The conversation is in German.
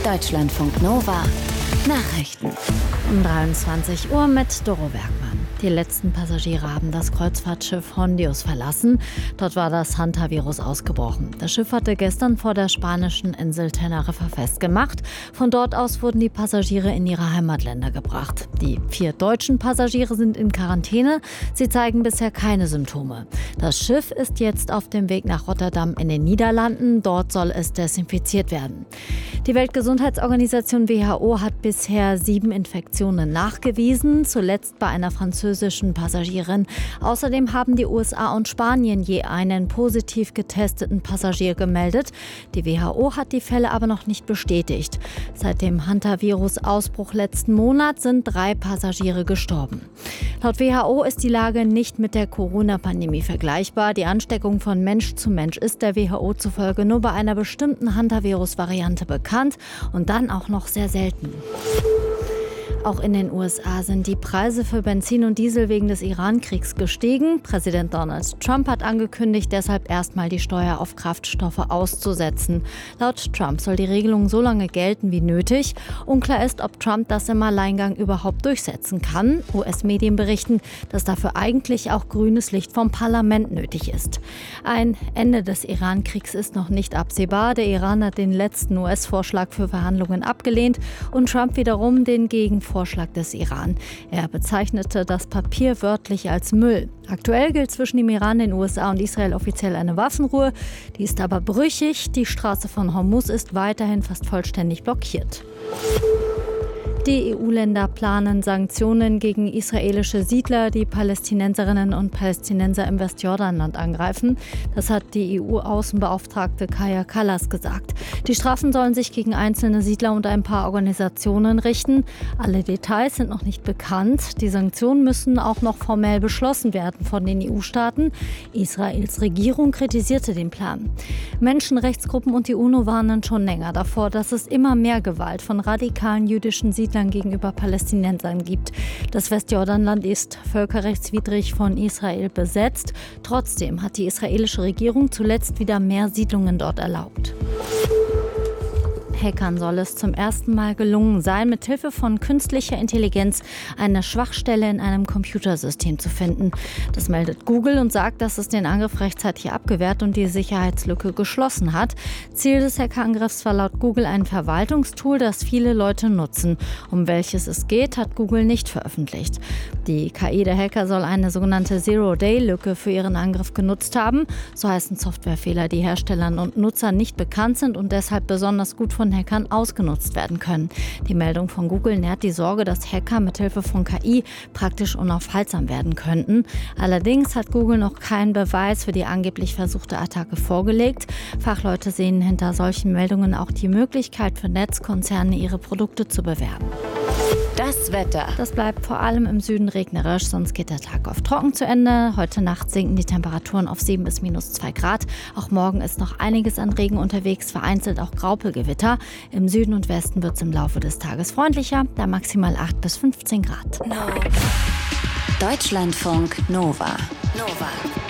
Deutschlandfunk Nova Nachrichten. Um 23 Uhr mit Doro Bergmann. Die letzten Passagiere haben das Kreuzfahrtschiff Hondius verlassen. Dort war das Hantavirus ausgebrochen. Das Schiff hatte gestern vor der spanischen Insel Teneriffa festgemacht. Von dort aus wurden die Passagiere in ihre Heimatländer gebracht. Die 4 deutschen Passagiere sind in Quarantäne. Sie zeigen bisher keine Symptome. Das Schiff ist jetzt auf dem Weg nach Rotterdam in den Niederlanden. Dort soll es desinfiziert werden. Die Weltgesundheitsorganisation WHO hat bisher 7 Infektionen nachgewiesen, zuletzt bei einer französischen Passagierin. Außerdem haben die USA und Spanien je einen positiv getesteten Passagier gemeldet. Die WHO hat die Fälle aber noch nicht bestätigt. Seit dem Hantavirus-Ausbruch letzten Monat sind 3 Passagiere gestorben. Laut WHO ist die Lage nicht mit der Corona-Pandemie vergleichbar. Die Ansteckung von Mensch zu Mensch ist der WHO zufolge nur bei einer bestimmten Hantavirus-Variante bekannt und dann auch noch sehr selten. Auch in den USA sind die Preise für Benzin und Diesel wegen des Iran-Kriegs gestiegen. Präsident Donald Trump hat angekündigt, deshalb erstmal die Steuer auf Kraftstoffe auszusetzen. Laut Trump soll die Regelung so lange gelten wie nötig. Unklar ist, ob Trump das im Alleingang überhaupt durchsetzen kann. US-Medien berichten, dass dafür eigentlich auch grünes Licht vom Parlament nötig ist. Ein Ende des Iran-Kriegs ist noch nicht absehbar. Der Iran hat den letzten US-Vorschlag für Verhandlungen abgelehnt und Trump wiederum den Gegenvorschlag des Iran. Er bezeichnete das Papier wörtlich als Müll. Aktuell gilt zwischen dem Iran, den USA und Israel offiziell eine Waffenruhe. Die ist aber brüchig. Die Straße von Hormuz ist weiterhin fast vollständig blockiert. Die EU-Länder planen Sanktionen gegen israelische Siedler, die Palästinenserinnen und Palästinenser im Westjordanland angreifen. Das hat die EU-Außenbeauftragte Kaja Kallas gesagt. Die Strafen sollen sich gegen einzelne Siedler und ein paar Organisationen richten. Alle Details sind noch nicht bekannt. Die Sanktionen müssen auch noch formell beschlossen werden von den EU-Staaten. Israels Regierung kritisierte den Plan. Menschenrechtsgruppen und die UNO warnen schon länger davor, dass es immer mehr Gewalt von radikalen jüdischen Siedlern gegenüber Palästinensern gibt. Das Westjordanland ist völkerrechtswidrig von Israel besetzt. Trotzdem hat die israelische Regierung zuletzt wieder mehr Siedlungen dort erlaubt. Hackern soll es zum ersten Mal gelungen sein, mit Hilfe von künstlicher Intelligenz eine Schwachstelle in einem Computersystem zu finden. Das meldet Google und sagt, dass es den Angriff rechtzeitig abgewehrt und die Sicherheitslücke geschlossen hat. Ziel des Hackerangriffs war laut Google ein Verwaltungstool, das viele Leute nutzen. Um welches es geht, hat Google nicht veröffentlicht. Die KI der Hacker soll eine sogenannte Zero-Day-Lücke für ihren Angriff genutzt haben. So heißen Softwarefehler, die Herstellern und Nutzern nicht bekannt sind und deshalb besonders gut von Hackern ausgenutzt werden können. Die Meldung von Google nährt die Sorge, dass Hacker mithilfe von KI praktisch unaufhaltsam werden könnten. Allerdings hat Google noch keinen Beweis für die angeblich versuchte Attacke vorgelegt. Fachleute sehen hinter solchen Meldungen auch die Möglichkeit für Netzkonzerne, ihre Produkte zu bewerben. Das Wetter. Das bleibt vor allem im Süden regnerisch, sonst geht der Tag oft trocken zu Ende. Heute Nacht sinken die Temperaturen auf 7 bis -2 Grad. Auch morgen ist noch einiges an Regen unterwegs, vereinzelt auch Graupelgewitter. Im Süden und Westen wird es im Laufe des Tages freundlicher, da maximal 8 bis 15 Grad. Deutschlandfunk Nova.